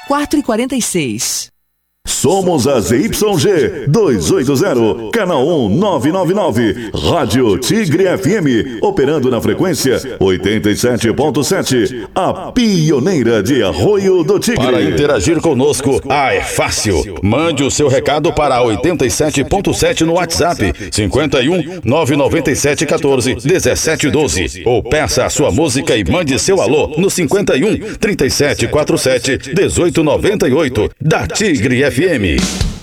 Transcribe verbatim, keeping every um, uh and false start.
quatro e quarenta e seis. Somos a Z Y G duzentos e oitenta, canal um nove nove nove, Rádio Tigre F M, operando na frequência oitenta e sete ponto sete, a pioneira de Arroio do Tigre. Para interagir conosco, ah, é fácil. Mande o seu recado para oitenta e sete ponto sete no WhatsApp, cinquenta e um, nove nove sete, um quatro, um sete um dois. Ou peça a sua música e mande seu alô no cinquenta e um, trinta e sete, quarenta e sete, dezoito noventa e oito, da Tigre F M.